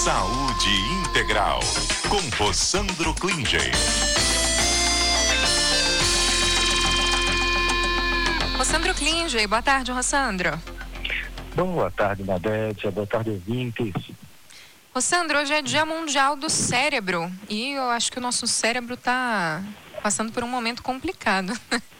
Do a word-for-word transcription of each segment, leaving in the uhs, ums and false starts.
Saúde Integral, com Rossandro Klinger. Rossandro Klinger, boa tarde, Rossandro. Boa tarde, Nadete, boa tarde, ouvintes. Rossandro, hoje é Dia Mundial do Cérebro e eu acho que o nosso cérebro está passando por um momento complicado.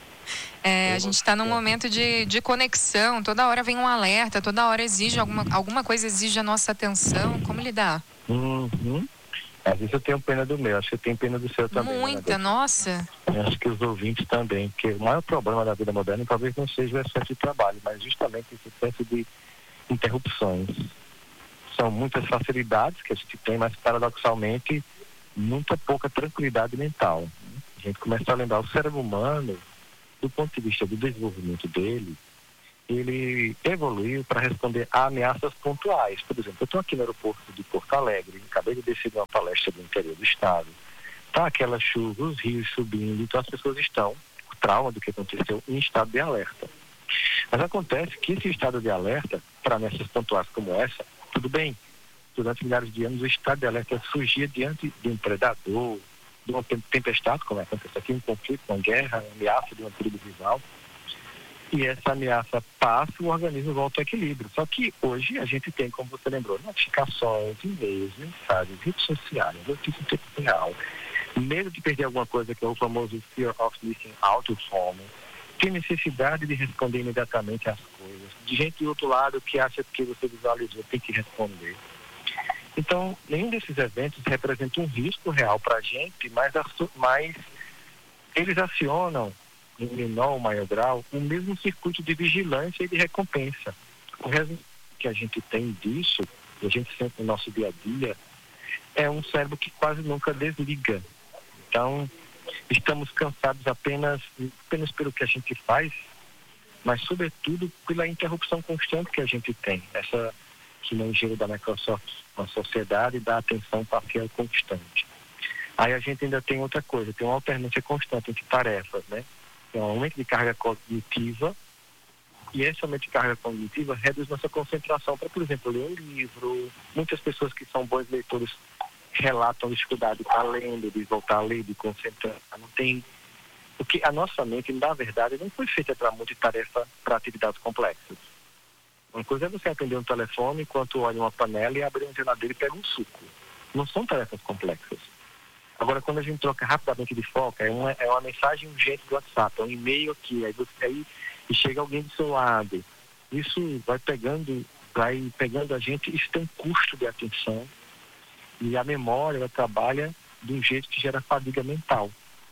É, a gente está num momento de, de conexão, toda hora vem um alerta, toda hora exige alguma, alguma coisa, exige a nossa atenção. Como lidar? Uhum. Às vezes eu tenho pena do meu, acho que eu tenho pena do seu também. Muita, né, nossa. Eu acho que os ouvintes também, porque o maior problema da vida moderna talvez não seja o excesso de trabalho, mas justamente esse excesso de interrupções. São muitas facilidades que a gente tem, mas paradoxalmente muita pouca tranquilidade mental. A gente começa a lembrar o cérebro humano, do ponto de vista do desenvolvimento dele, ele evoluiu para responder a ameaças pontuais. Por exemplo, eu estou aqui no aeroporto de Porto Alegre, acabei de descer de uma palestra do interior do estado, está aquela chuva, os rios subindo, então as pessoas estão, o trauma do que aconteceu, em estado de alerta. Mas acontece que esse estado de alerta, para ameaças pontuais como essa, tudo bem, durante milhares de anos o estado de alerta surgia diante de um predador, de uma tempestade, como acontece aqui, um conflito, uma guerra, uma ameaça de uma tribo rival, e essa ameaça passa, o organismo volta ao equilíbrio. Só que hoje a gente tem, como você lembrou, notificações, e-mails, mensagens, redes sociais, notícias em tempo real, medo de perder alguma coisa, que é o famoso fear of missing out of home, tem necessidade de responder imediatamente às coisas, de gente do outro lado que acha que você visualizou tem que responder. Então, nenhum desses eventos representa um risco real para a gente, mas, mas eles acionam, em menor ou maior grau, o mesmo circuito de vigilância e de recompensa. O resultado que a gente tem disso, que a gente sente no nosso dia a dia, é um cérebro que quase nunca desliga. Então, estamos cansados apenas, apenas pelo que a gente faz, mas, sobretudo, pela interrupção constante que a gente tem. Essa que no engenho da Microsoft, uma sociedade dá atenção parcial constante. Aí a gente ainda tem outra coisa, tem uma alternância constante entre tarefas, né? Tem um aumento de carga cognitiva, e esse aumento de carga cognitiva reduz nossa concentração para, por exemplo, ler um livro. Muitas pessoas que são bons leitores relatam dificuldade de estar lendo, de voltar a ler, de concentrar. Não tem... Porque a nossa mente, na verdade, não foi feita para multitarefa, para atividades complexas. Uma coisa é você atender um telefone enquanto olha uma panela e abre uma geladeira e pega um suco. Não são tarefas complexas. Agora, quando a gente troca rapidamente de foco, é uma, é uma mensagem urgente do WhatsApp, é um e-mail aqui, aí você aí e chega alguém do seu lado. Isso vai pegando, vai pegando a gente, isso tem um custo de atenção, e a memória, ela trabalha de um jeito que gera fadiga mental.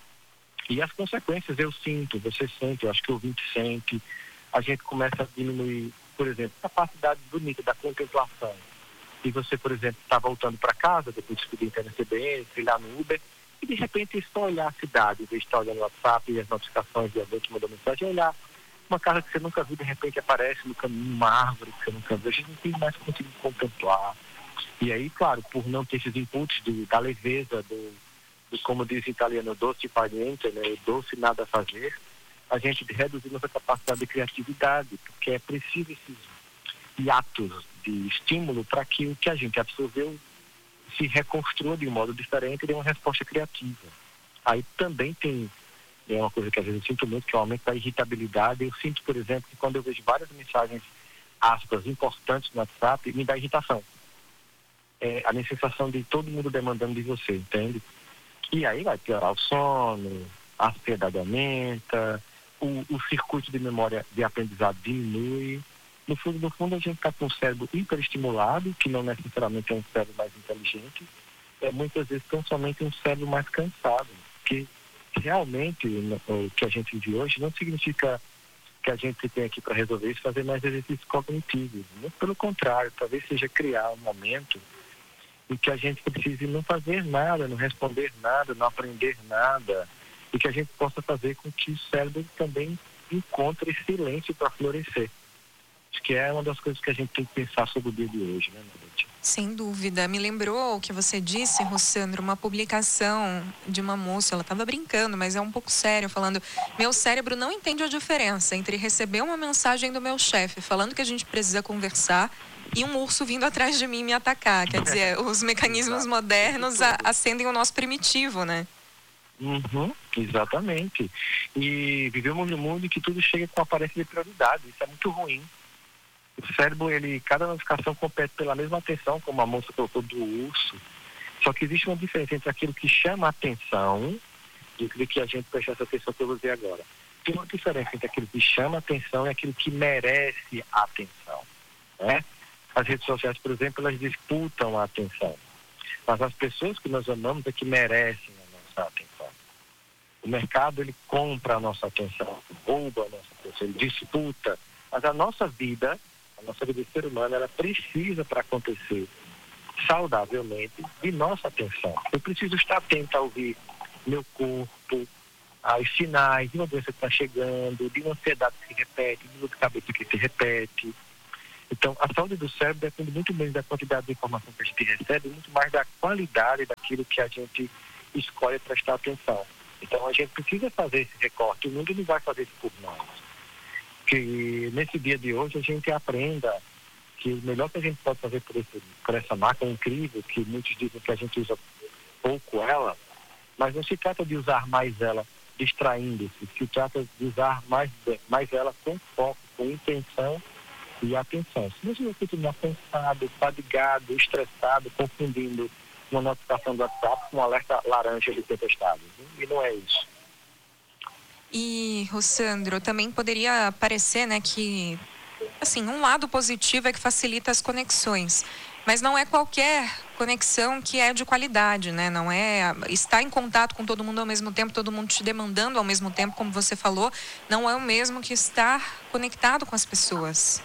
E as consequências eu sinto, você sente, eu acho que o ouvinte sente, a gente começa a diminuir, por exemplo, a capacidade bonita da contemplação. E você, por exemplo, está voltando para casa, depois de pedir internet C B N, trilhar no Uber, e de repente só olhar a cidade, em vez de estar olhando o WhatsApp e as notificações de alguém que mandou mensagem, olhar uma casa que você nunca viu, de repente aparece no caminho, uma árvore que você nunca viu, a gente não tem mais conseguido contemplar. E aí, claro, por não ter esses inputs do, da leveza, do, do, como diz em italiano, doce far niente, né, doce nada a fazer, a gente reduzir nossa capacidade de criatividade, porque é preciso esses hiatos de estímulo para que o que a gente absorveu se reconstrua de um modo diferente e dê uma resposta criativa. Aí também tem, é uma coisa que às vezes eu sinto muito, que é o aumento da irritabilidade. Eu sinto, por exemplo, que quando eu vejo várias mensagens, aspas, importantes no WhatsApp, me dá irritação. É a sensação de todo mundo demandando de você, entende? E aí vai piorar o sono, a ansiedade aumenta, o, o circuito de memória de aprendizado diminui. No fundo, no fundo, a gente está com um cérebro hiperestimulado, que não necessariamente é um cérebro mais inteligente, é muitas vezes tão somente um cérebro mais cansado, que realmente o que a gente vive hoje não significa que a gente tem aqui para resolver isso, fazer mais exercícios cognitivos. Muito pelo contrário, talvez seja criar um momento em que a gente precise não fazer nada, não responder nada, não aprender nada, e que a gente possa fazer com que o cérebro também encontre silêncio para florescer. Acho que é uma das coisas que a gente tem que pensar sobre o dia de hoje, né, Nadete? Sem dúvida. Me lembrou o que você disse, Rossandro, uma publicação de uma moça, ela estava brincando, mas é um pouco sério, falando: meu cérebro não entende a diferença entre receber uma mensagem do meu chefe falando que a gente precisa conversar e um urso vindo atrás de mim me atacar. Quer dizer, os mecanismos modernos a, acendem o nosso primitivo, né? Uhum, exatamente. E vivemos num mundo em que tudo chega com aparência de prioridade. Isso é muito ruim. O cérebro, ele, cada notificação compete pela mesma atenção, como a moça colocou do urso. Só que existe uma diferença entre aquilo que chama a atenção e aquilo que a gente presta essa atenção que eu vou dizer agora. Tem uma diferença entre aquilo que chama a atenção e aquilo que merece a atenção, né? As redes sociais, por exemplo, elas disputam a atenção. Mas as pessoas que nós amamos é que merecem a nossa atenção. O mercado, ele compra a nossa atenção, rouba a nossa atenção, ele disputa. Mas a nossa vida, a nossa vida de ser humano, ela precisa, para acontecer saudavelmente, de nossa atenção. Eu preciso estar atento a ouvir meu corpo, aos sinais de uma doença que está chegando, de uma ansiedade que se repete, de uma dor de cabeça que se repete. Então, a saúde do cérebro depende muito menos da quantidade de informação que a gente recebe, muito mais da qualidade daquilo que a gente escolhe prestar atenção. Então, a gente precisa fazer esse recorte. O mundo não vai fazer isso por nós. Que nesse dia de hoje a gente aprenda que o melhor que a gente pode fazer por, esse, por essa máquina incrível, que muitos dizem que a gente usa pouco ela, mas não se trata de usar mais ela distraindo-se, se trata de usar mais, mais ela com foco, com intenção e atenção. Se você continua cansado, fadigado, estressado, confundindo uma notificação do WhatsApp com um alerta laranja de tempestade, e não é isso. E, Rossandro, também poderia parecer, né, que, assim, um lado positivo é que facilita as conexões, mas não é qualquer conexão que é de qualidade, né? Não é estar em contato com todo mundo ao mesmo tempo, todo mundo te demandando ao mesmo tempo, como você falou, não é o mesmo que estar conectado com as pessoas.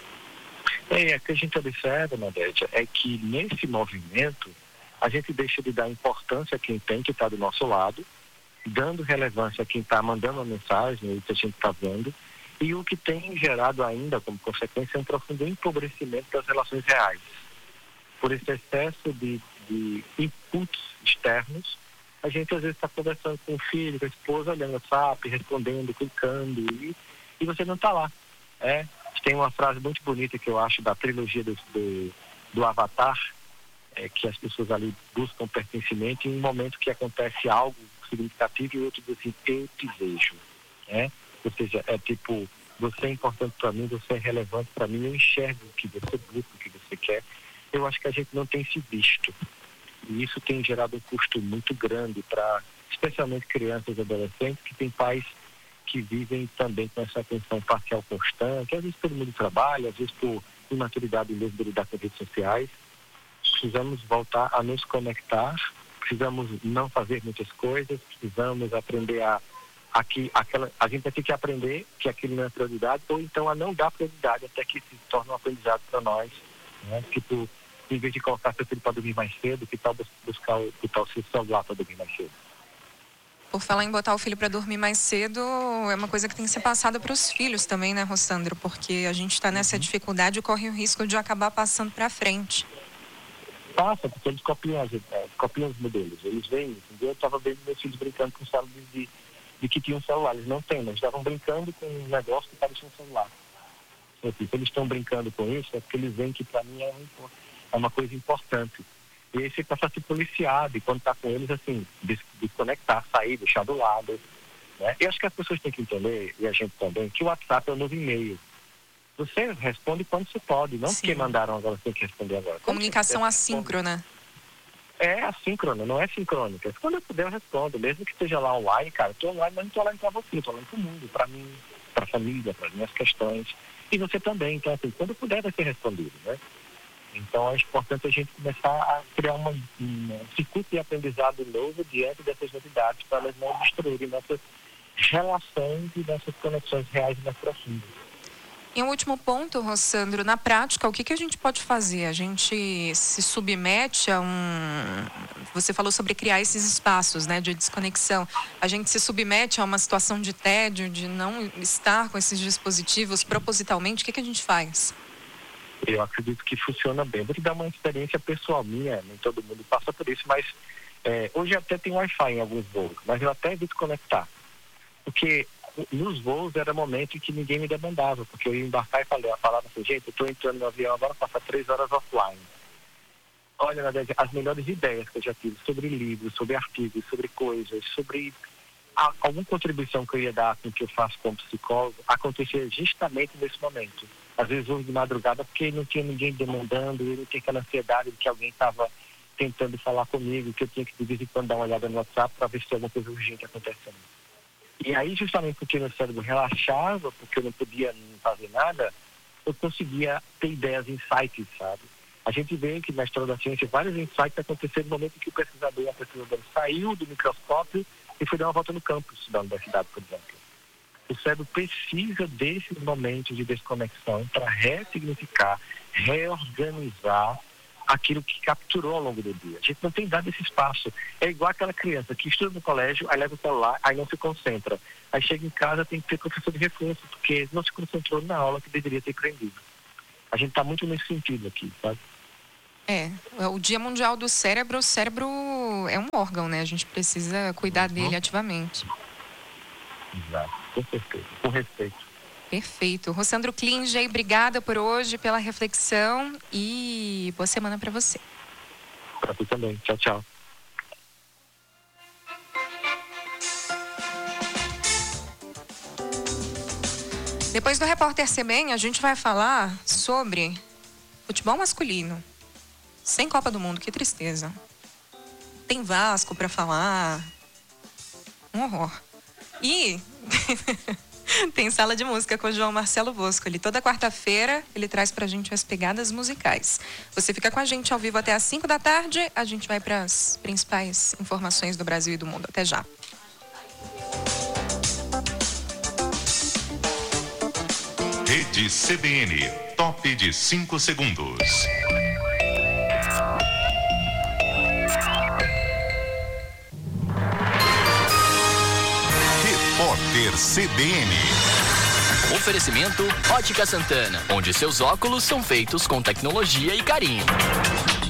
É, o que a gente observa, Nadédia, é que nesse movimento a gente deixa de dar importância a quem tem que está do nosso lado, dando relevância a quem está mandando uma mensagem, o que a gente está vendo, e o que tem gerado ainda, como consequência, um profundo empobrecimento das relações reais. Por esse excesso de, de inputs externos, a gente às vezes está conversando com o filho, com a esposa, olhando o WhatsApp, respondendo, clicando, e, e você não está lá. É? Tem uma frase muito bonita que eu acho da trilogia do, do, do Avatar, é, que as pessoas ali buscam pertencimento em um momento que acontece algo significativo e o outro diz assim, eu te vejo. É? Ou seja, é tipo, você é importante para mim, você é relevante para mim, eu enxergo o que você busca, o que você quer. Eu acho que a gente não tem se visto. E isso tem gerado um custo muito grande para, especialmente crianças e adolescentes, que têm pais que vivem também com essa atenção parcial constante. Às vezes todo mundo trabalha, às vezes por imaturidade mesmo de lidar com as redes sociais. Precisamos voltar a nos conectar, precisamos não fazer muitas coisas, precisamos aprender a... Aqui, aquela, a gente vai ter que aprender que aquilo não é prioridade, ou então a não dar prioridade até que se torne um aprendizado para nós. Né? Tipo, em vez de colocar seu filho para dormir mais cedo, que tal buscar o, que tal seu celular para dormir mais cedo? Por falar em botar o filho para dormir mais cedo, é uma coisa que tem que ser passada para os filhos também, né, Rossandro? Porque a gente está nessa dificuldade e corre o risco de acabar passando para frente. Passa, porque eles copiam, as, é, copiam os modelos. Eles veem, entendeu? Eu estava vendo meus filhos brincando com o celular de, de que tinham um celular. Eles não têm, mas estavam brincando com um negócio que parecia um celular. Se eles estão brincando com isso, é porque eles veem que para mim é, um, é uma coisa importante. E aí você passa a se policiar, e quando está com eles, assim, desconectar, sair, deixar do lado. Né? Eu acho que as pessoas têm que entender, e a gente também, que o WhatsApp é o novo e-mail. Você responde quando você pode, não Sim. porque mandaram agora, você tem que responder agora. Comunicação assíncrona. É assíncrona, não é sincrônica. Quando eu puder, eu respondo. Mesmo que esteja lá online, cara, eu estou online, mas não estou online para você, estou online para o mundo, para mim, para a família, para as minhas questões. E você também. Então, assim, quando puder, vai ser respondido, né? Então, é importante a gente começar a criar uma, um circuito de aprendizado novo diante dessas novidades, para elas não destruírem nossas relações e nossas conexões reais e mais profundas. E um último ponto, Rossandro, na prática, o que, que a gente pode fazer? A gente se submete a um... Você falou sobre criar esses espaços, né, de desconexão. A gente se submete a uma situação de tédio, de não estar com esses dispositivos propositalmente. O que, que a gente faz? Eu acredito que funciona bem. Vou te dar uma experiência pessoal minha, nem todo mundo passa por isso, mas é, hoje até tem Wi-Fi em alguns voos, mas eu até evito conectar. Porque nos voos era momento em que ninguém me demandava, porque eu ia embarcar e falei, falava assim, gente, eu estou entrando no avião agora, passar três horas offline. Olha, Nadege, as melhores ideias que eu já tive sobre livros, sobre artigos, sobre coisas, sobre a, alguma contribuição que eu ia dar com o que eu faço como psicólogo, acontecia justamente nesse momento. Às vezes hoje de madrugada, porque não tinha ninguém demandando, eu não tinha aquela ansiedade de que alguém estava tentando falar comigo, que eu tinha que de vez em quando dar uma olhada no WhatsApp para ver se tinha alguma coisa urgente acontecendo. E aí, justamente porque meu cérebro relaxava, porque eu não podia fazer nada, eu conseguia ter ideias, insights, sabe? A gente vê que na história da ciência vários insights aconteceram no momento em que o pesquisador e a pesquisadora saiu do microscópio e foi dar uma volta no campus da universidade, por exemplo. O cérebro precisa desses momentos de desconexão para ressignificar, reorganizar aquilo que capturou ao longo do dia. A gente não tem dado esse espaço. É igual aquela criança que estuda no colégio, aí leva o celular, aí não se concentra. Aí chega em casa, tem que ter professor de reforço, porque não se concentrou na aula que deveria ter aprendido. A gente está muito nesse sentido aqui, sabe? É, o Dia Mundial do Cérebro, o cérebro é um órgão, né? A gente precisa cuidar uhum. dele ativamente. Exato, com certeza, com respeito. Perfeito. Rossandro Klinger, obrigada por hoje, pela reflexão e boa semana para você. Para você também. Tchau, tchau. Depois do Repórter C B N, a gente vai falar sobre futebol masculino. Sem Copa do Mundo, que tristeza. Tem Vasco para falar. Um horror. E... tem Sala de Música com o João Marcelo Bosco. Ele, toda quarta-feira, ele traz pra gente as pegadas musicais. Você fica com a gente ao vivo até às cinco da tarde. A gente vai para as principais informações do Brasil e do mundo. Até já. Rede C B N, top de cinco segundos. Repórter C B N. Oferecimento Ótica Santana, onde seus óculos são feitos com tecnologia e carinho.